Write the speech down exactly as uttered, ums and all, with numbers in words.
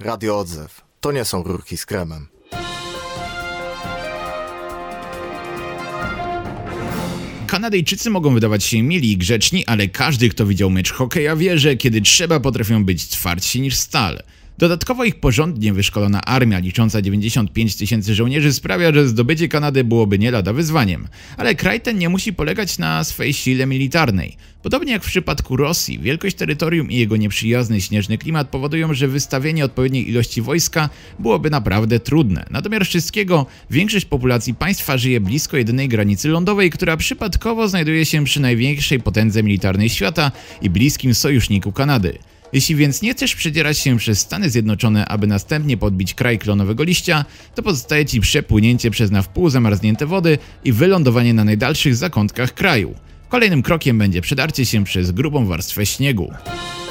Radio Odzew. To nie są rurki z kremem. Kanadyjczycy mogą wydawać się mili i grzeczni, ale każdy, kto widział mecz hokeja, wie, że kiedy trzeba, potrafią być twardsi niż stal. Dodatkowo ich porządnie wyszkolona armia, licząca dziewięćdziesiąt pięć tysięcy żołnierzy, sprawia, że zdobycie Kanady byłoby nie lada wyzwaniem. Ale kraj ten nie musi polegać na swej sile militarnej. Podobnie jak w przypadku Rosji, wielkość terytorium i jego nieprzyjazny śnieżny klimat powodują, że wystawienie odpowiedniej ilości wojska byłoby naprawdę trudne. Na domiar wszystkiego, większość populacji państwa żyje blisko jedynej granicy lądowej, która przypadkowo znajduje się przy największej potędze militarnej świata i bliskim sojuszniku Kanady. Jeśli więc nie chcesz przedzierać się przez Stany Zjednoczone, aby następnie podbić kraj klonowego liścia, to pozostaje ci przepłynięcie przez na wpół zamarznięte wody i wylądowanie na najdalszych zakątkach kraju. Kolejnym krokiem będzie przedarcie się przez grubą warstwę śniegu.